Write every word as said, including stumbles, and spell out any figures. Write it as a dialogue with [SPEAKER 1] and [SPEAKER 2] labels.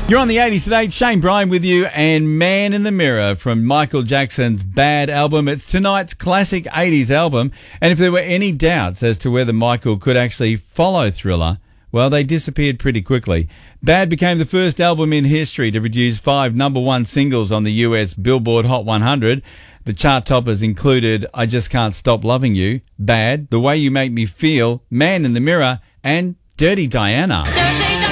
[SPEAKER 1] You're on the eighties today. Shane Bryan with you, and Man in the Mirror from Michael Jackson's Bad album. It's tonight's classic eighties album, and if there were any doubts as to whether Michael could actually follow Thriller, well, they disappeared pretty quickly. Bad became the first album in history to produce five number one singles on the U S Billboard Hot one hundred. The chart toppers included I Just Can't Stop Loving You, Bad, The Way You Make Me Feel, Man in the Mirror, and Dirty Diana.